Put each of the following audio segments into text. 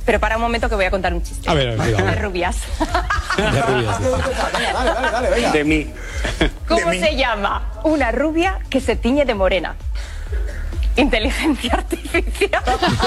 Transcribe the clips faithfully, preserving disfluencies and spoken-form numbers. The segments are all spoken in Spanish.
Pero para un momento que voy a contar un chiste. A ver, a ver, de rubias. De rubias. Dale, dale, dale, venga. De mí. ¿Cómo De se mí. llama una rubia que se tiñe de morena? Inteligencia artificial.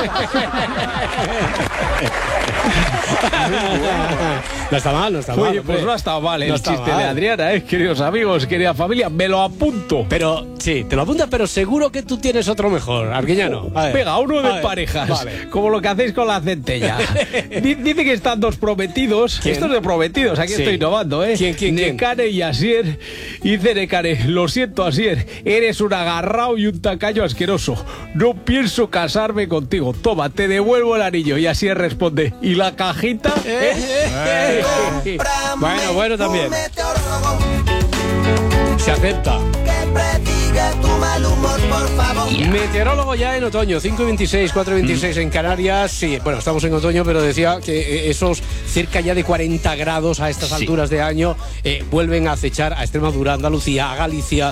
No está mal, no está mal. Oye, hombre. pues no ha estado mal el No está chiste mal. de Adriana, ¿eh? Queridos amigos, querida familia, me lo apunto. Pero, sí, te lo apuntas, pero seguro que tú tienes otro mejor, Arguiñano. A ver. Venga, uno de A ver, parejas, vale. como lo que hacéis con la centella. Di- Dice que están dos prometidos. ¿Quién? Esto es de prometidos, aquí Sí. estoy innovando, ¿eh? ¿Quién, quién, quién? Necane y Asier. Y dice Necane, lo siento, Asier, eres un agarrao y un tacaño asqueroso. No pienso casarme contigo. Toma, te devuelvo el anillo. Y Asier responde, ¿y la cajita? Eh, eh, eh. Bueno, bueno también. Se acepta. Meteorólogo ya en otoño, cinco y veintiséis, cuatro y veintiséis en Canarias. Sí, bueno, estamos en otoño, pero decía que eh, esos cerca ya de cuarenta grados a estas Sí. alturas de año eh, vuelven a acechar a Extremadura, Andalucía, a Galicia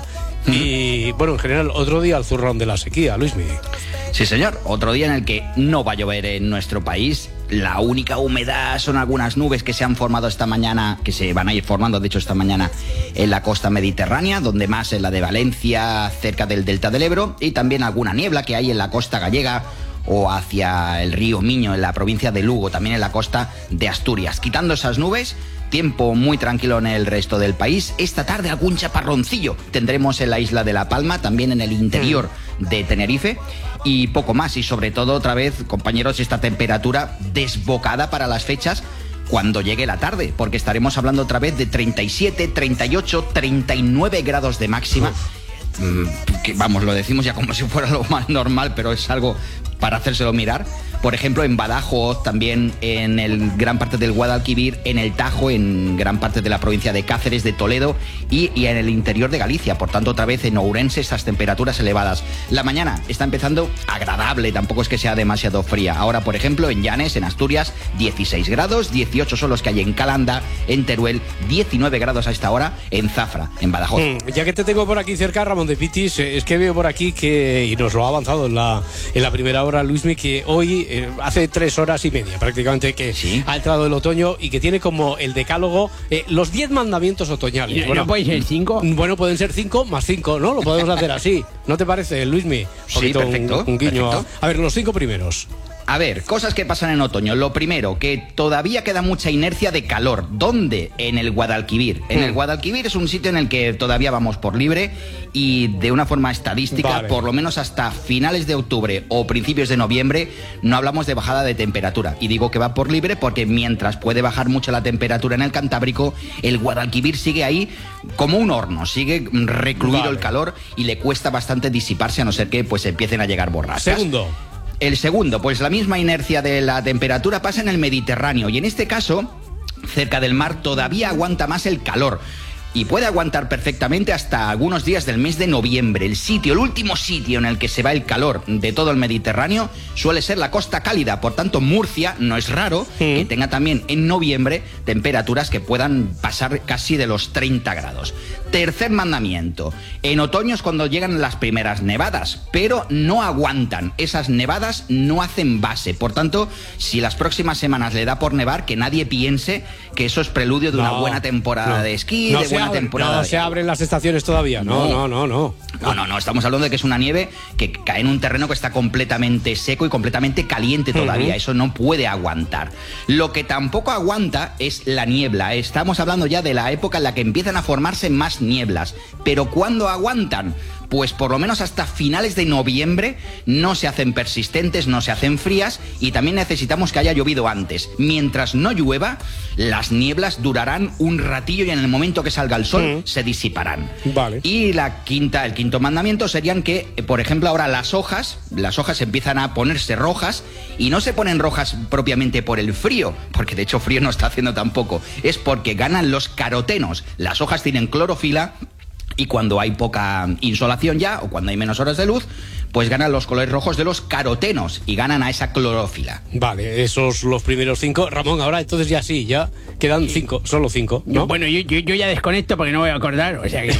y, bueno, en general, otro día al zurrón de la sequía, Luismi. Sí, señor. Otro día en el que no va a llover en nuestro país. La única humedad son algunas nubes que se han formado esta mañana, que se van a ir formando, de hecho, esta mañana en la costa mediterránea, donde más en la de Valencia, cerca del delta del Ebro, y también alguna niebla que hay en la costa gallega o hacia el río Miño, en la provincia de Lugo, también en la costa de Asturias. Quitando esas nubes, tiempo muy tranquilo en el resto del país. Esta tarde algún chaparroncillo tendremos en la isla de La Palma, también en el interior de Tenerife, y poco más. Y sobre todo, otra vez, compañeros, esta temperatura desbocada para las fechas cuando llegue la tarde, porque estaremos hablando otra vez de treinta y siete, treinta y ocho, treinta y nueve grados de máxima. Mm, que, vamos, lo decimos ya como si fuera lo más normal, pero es algo para hacérselo mirar. Por ejemplo, en Badajoz, también en el gran parte del Guadalquivir, en el Tajo, en gran parte de la provincia de Cáceres, de Toledo y, y en el interior de Galicia. Por tanto, otra vez en Ourense, estas temperaturas elevadas. La mañana está empezando agradable, tampoco es que sea demasiado fría. Ahora, por ejemplo, en Llanes, en Asturias, dieciséis grados, dieciocho son los que hay en Calanda, en Teruel, diecinueve grados a esta hora en Zafra, en Badajoz. Mm, ya que te tengo por aquí cerca, Ramón de Pitis, eh, es que veo por aquí que, y nos lo ha avanzado en la, en la primera hora, Luismi, que hoy, eh, hace tres horas y media prácticamente, que ¿Sí? ha entrado el otoño y que tiene como el decálogo eh, los diez mandamientos otoñales. ¿No, no puede ser cinco? Bueno, pueden ser cinco más cinco, ¿no? Lo podemos hacer así. ¿No te parece, Luismi? Un Sí, poquito, perfecto, Un, un guiño. perfecto. A, a ver, los cinco primeros. A ver, cosas que pasan en otoño. Lo primero, que todavía queda mucha inercia de calor. ¿Dónde? En el Guadalquivir. En Mm. el Guadalquivir es un sitio en el que todavía vamos por libre y de una forma estadística, Vale. por lo menos hasta finales de octubre o principios de noviembre, no hablamos de bajada de temperatura. Y digo que va por libre porque mientras puede bajar mucho la temperatura en el Cantábrico, el Guadalquivir sigue ahí como un horno, sigue recluido Vale. el calor y le cuesta bastante disiparse a no ser que pues empiecen a llegar borrascas. Segundo. El segundo, pues la misma inercia de la temperatura pasa en el Mediterráneo y en este caso, cerca del mar, todavía aguanta más el calor. Y puede aguantar perfectamente hasta algunos días del mes de noviembre. El sitio, el último sitio en el que se va el calor de todo el Mediterráneo suele ser la costa cálida. Por tanto, Murcia no es raro que tenga también en noviembre temperaturas que puedan pasar casi de los treinta grados. Tercer mandamiento. En otoño es cuando llegan las primeras nevadas, pero no aguantan. Esas nevadas no hacen base. Por tanto, si las próximas semanas le da por nevar, que nadie piense que eso es preludio de una No, buena temporada no. de esquí, No de se buena abren, temporada no de... se abren las estaciones todavía. No, no, no, no. No, no, no, estamos hablando de que es una nieve que cae en un terreno que está completamente seco y completamente caliente todavía. Uh-huh. Eso no puede aguantar. Lo que tampoco aguanta es la niebla. Estamos hablando ya de la época en la que empiezan a formarse más nieblas. Pero ¿cuándo aguantan? Pues por lo menos hasta finales de noviembre no se hacen persistentes, no se hacen frías y también necesitamos que haya llovido antes. Mientras no llueva, las nieblas durarán un ratillo y en el momento que salga el sol Mm. se disiparán. Vale. Y la quinta, el quinto mandamiento serían que, eh, por ejemplo, ahora las hojas, las hojas empiezan a ponerse rojas y no se ponen rojas propiamente por el frío, porque de hecho frío no está haciendo tampoco, es porque ganan los carotenos. Las hojas tienen clorofila y cuando hay poca insolación ya o cuando hay menos horas de luz, pues ganan los colores rojos de los carotenos y ganan a esa clorofila. Vale, esos los primeros cinco. Ramón, ahora entonces ya sí, ya quedan cinco, solo cinco, ¿no? Bueno, yo, yo, yo ya desconecto porque no voy a acordar, o sea que...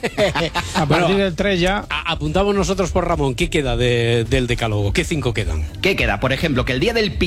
A Bueno, partir del tres ya... a- apuntamos nosotros por Ramón, ¿qué queda de- del decálogo? ¿Qué cinco quedan? ¿Qué queda? Por ejemplo, que el día del